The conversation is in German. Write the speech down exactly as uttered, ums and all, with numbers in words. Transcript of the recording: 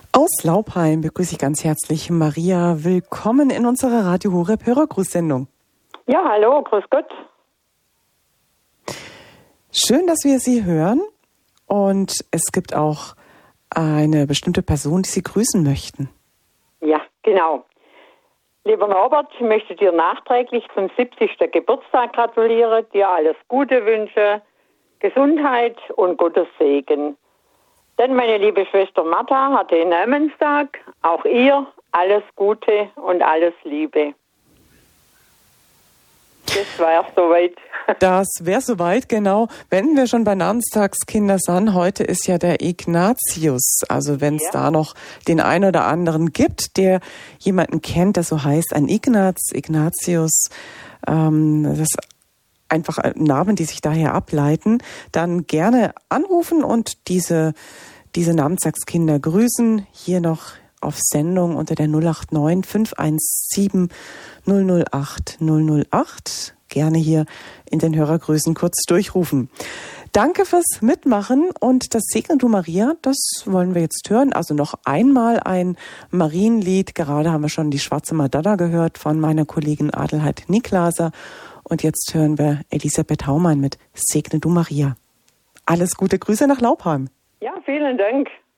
Aus Laupheim begrüße ich ganz herzlich Maria. Willkommen in unserer Radio Horeb Hörergrußsendung. Ja, hallo, grüß Gott. Schön, dass wir Sie hören. Und es gibt auch eine bestimmte Person, die Sie grüßen möchten. Ja, genau. Lieber Norbert, ich möchte dir nachträglich zum siebzigsten Geburtstag gratulieren, dir alles Gute wünsche, Gesundheit und Gottes Segen. Denn meine liebe Schwester Martha hatte den Namenstag, auch ihr alles Gute und alles Liebe. Das war soweit. Das wäre soweit, genau. Wenn wir schon bei Namenstagskinder sind, heute ist ja der Ignatius. Also wenn es ja. da noch den einen oder anderen gibt, der jemanden kennt, der so heißt, ein Ignaz, Ignatius, ähm, das ist einfach Namen, die sich daher ableiten, dann gerne anrufen und diese, diese Namenstagskinder grüßen. Hier noch auf Sendung unter der null acht neun fünf eins sieben null null acht null null acht. Gerne hier in den Hörergrüßen kurz durchrufen. Danke fürs Mitmachen und das Segne du Maria, das wollen wir jetzt hören. Also noch einmal ein Marienlied. Gerade haben wir schon die Schwarze Madonna gehört von meiner Kollegin Adelheid Niklaser. Und jetzt hören wir Elisabeth Haumann mit Segne du Maria. Alles Gute Grüße nach Laupheim. Ja, vielen Dank.